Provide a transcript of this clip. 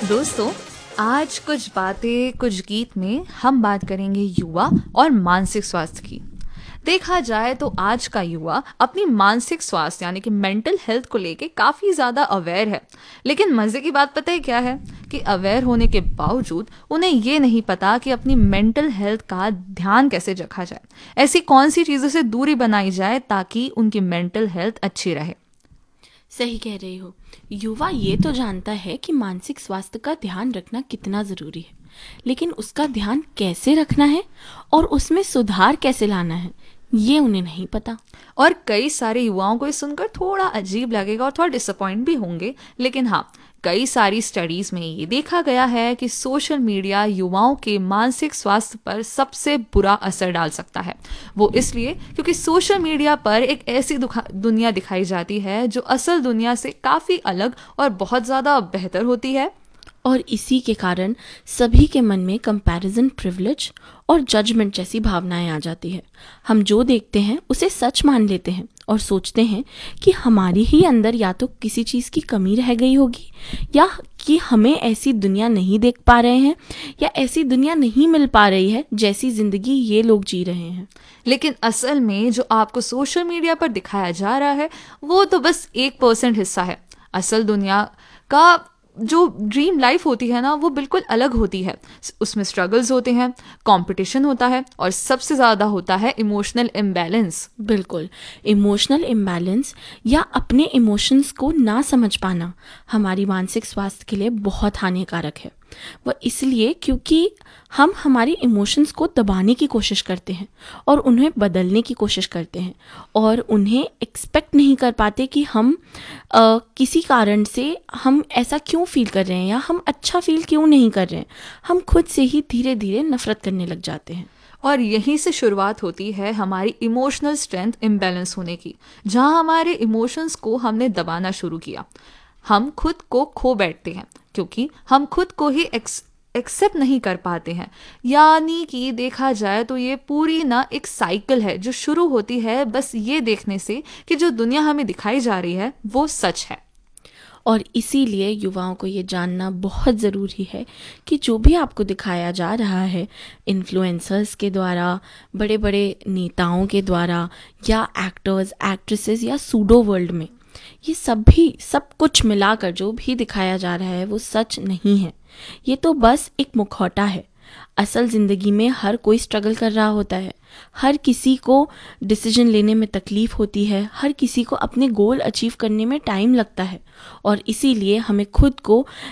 दोस्तों, आज कुछ बातें कुछ गीत में हम बात करेंगे युवा और मानसिक स्वास्थ्य की। देखा जाए तो आज का युवा अपनी मानसिक स्वास्थ्य यानी कि मेंटल हेल्थ को लेके काफ़ी ज़्यादा अवेयर है। लेकिन मज़े की बात पता है क्या है कि अवेयर होने के बावजूद उन्हें ये नहीं पता कि अपनी मेंटल हेल्थ का ध्यान कैसे रखा जाए। ऐसी कौन सी चीज़ों से दूरी बनाई जाए ताकि उनकी मेंटल हेल्थ अच्छी रहे। सही कह रही हो। युवा ये तो जानता है कि मानसिक स्वास्थ्य का ध्यान रखना कितना ज़रूरी है, लेकिन उसका ध्यान कैसे रखना है और उसमें सुधार कैसे लाना है, ये उन्हें नहीं पता। और कई सारे युवाओं को ये सुनकर थोड़ा अजीब लगेगा और थोड़ा डिसअपॉइंट भी होंगे, लेकिन हाँ, कई सारी स्टडीज में ये देखा गया है कि सोशल मीडिया युवाओं के मानसिक स्वास्थ्य पर सबसे बुरा असर डाल सकता है। वो इसलिए क्योंकि सोशल मीडिया पर एक ऐसी दुनिया दिखाई जाती है जो असल दुनिया से काफ़ी अलग और बहुत ज़्यादा बेहतर होती है। और इसी के कारण सभी के मन में कंपैरिजन, प्रिविलेज और जजमेंट जैसी भावनाएं आ जाती है। हम जो देखते हैं उसे सच मान लेते हैं और सोचते हैं कि हमारी ही अंदर या तो किसी चीज़ की कमी रह गई होगी, या कि हमें ऐसी दुनिया नहीं देख पा रहे हैं, या ऐसी दुनिया नहीं मिल पा रही है जैसी ज़िंदगी ये लोग जी रहे हैं। लेकिन असल में जो आपको सोशल मीडिया पर दिखाया जा रहा है वो तो बस 1% हिस्सा है। असल दुनिया का जो ड्रीम लाइफ होती है ना, वो बिल्कुल अलग होती है। उसमें स्ट्रगल्स होते हैं, कंपटीशन होता है और सबसे ज़्यादा होता है इमोशनल इम्बैलेंस। बिल्कुल, इमोशनल इम्बैलेंस या अपने इमोशंस को ना समझ पाना हमारी मानसिक स्वास्थ्य के लिए बहुत हानिकारक है। वह इसलिए क्योंकि हम हमारी इमोशंस को दबाने की कोशिश करते हैं और उन्हें बदलने की कोशिश करते हैं, और उन्हें एक्सपेक्ट नहीं कर पाते कि हम किसी कारण से हम ऐसा क्यों फील कर रहे हैं या हम अच्छा फील क्यों नहीं कर रहे हैं। हम खुद से ही धीरे धीरे नफरत करने लग जाते हैं। और यहीं से शुरुआत होती है हमारी इमोशनल स्ट्रेंथ इम्बैलेंस होने की, जहां हमारे इमोशंस को हमने दबाना शुरू किया। हम खुद को खो बैठते हैं क्योंकि हम खुद को ही एक्सेप्ट नहीं कर पाते हैं। यानी कि देखा जाए तो ये पूरी ना एक साइकिल है जो शुरू होती है बस ये देखने से कि जो दुनिया हमें दिखाई जा रही है वो सच है। और इसीलिए युवाओं को ये जानना बहुत ज़रूरी है कि जो भी आपको दिखाया जा रहा है इन्फ्लुएंसर्स के द्वारा, बड़े बड़े नेताओं के द्वारा, या एक्टर्स, एक्ट्रेसेस या सूडो वर्ल्ड में, ये सब कुछ मिलाकर जो भी दिखाया जा रहा है वो सच नहीं है। ये तो बस एक मुखौटा है। असल ज़िंदगी में हर कोई स्ट्रगल कर रहा होता है। हर किसी को डिसीजन लेने में तकलीफ़ होती है, हर किसी को अपने गोल अचीव करने में टाइम लगता है, और इसीलिए हमें खुद को